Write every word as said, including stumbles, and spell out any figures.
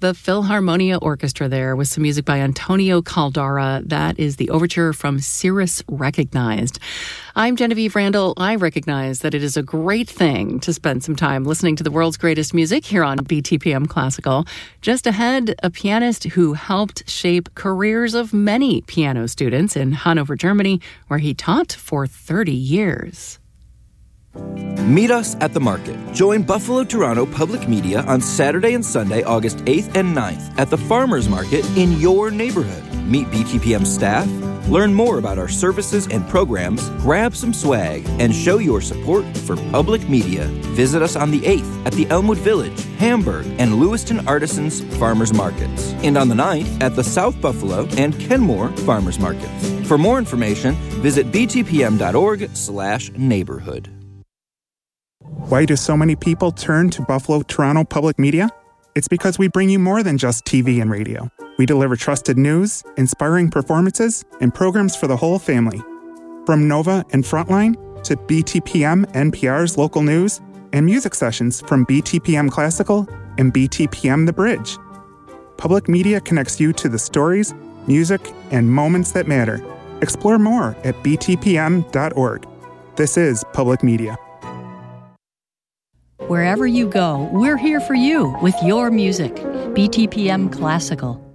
the Philharmonia Orchestra there with some music by Antonio Caldara. That is the overture from Cirrus Recognized. I'm Genevieve Randall. I recognize that it is a great thing to spend some time listening to the world's greatest music here on B T P M Classical. Just ahead, a pianist who helped shape careers of many piano students in Hanover, Germany, where he taught for thirty years. Meet us at the market. Join Buffalo Toronto Public Media on Saturday and Sunday, August eighth and ninth at the Farmers Market in your neighborhood. Meet B T P M staff, learn more about our services and programs, grab some swag, and show your support for public media. Visit us on the eighth at the Elmwood Village, Hamburg, and Lewiston Artisans Farmers Markets, and on the ninth at the South Buffalo and Kenmore Farmers Markets. For more information, visit btpm.org slash neighborhood. Why do so many people turn to Buffalo Toronto Public Media? It's because we bring you more than just T V and radio. We deliver trusted news, inspiring performances, and programs for the whole family. From Nova and Frontline to B T P M N P R's local news and music sessions from B T P M Classical and B T P M The Bridge. Public Media connects you to the stories, music, and moments that matter. Explore more at b t p m dot org. This is Public Media. Wherever you go, we're here for you with your music. B T P M Classical.